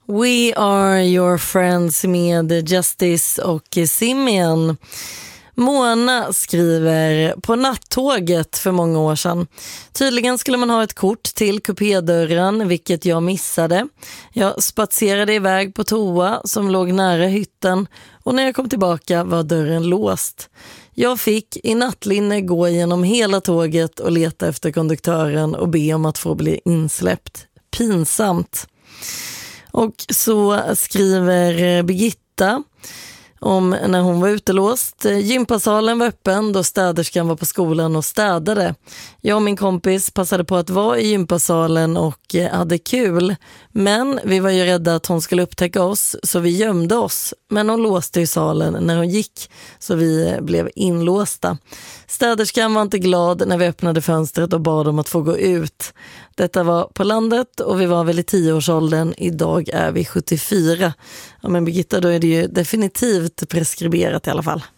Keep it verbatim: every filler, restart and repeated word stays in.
We are your friends med Justice och Simeon. Mona skriver: på nattåget för många år sedan. Tydligen skulle man ha ett kort till kupédörren, vilket jag missade. Jag spatserade iväg på toa som låg nära hytten och när jag kom tillbaka var dörren låst. Jag fick i nattlinne gå igenom hela tåget och leta efter konduktören och be om att få bli insläppt. Pinsamt. Och så skriver Birgitta om när hon var utelåst. Gympasalen var öppen då städerskan var på skolan och städade. Jag och min kompis passade på att vara i gympasalen och hade kul. Men vi var ju rädda att hon skulle upptäcka oss så vi gömde oss. Men hon låste i salen när hon gick så vi blev inlåsta. Städerskan var inte glad när vi öppnade fönstret och bad om att få gå ut. Detta var på landet och vi var väl i tioårsåldern. Idag är vi sjuttiofyra. Ja, men Birgitta, då är det ju definitivt preskriberat i alla fall.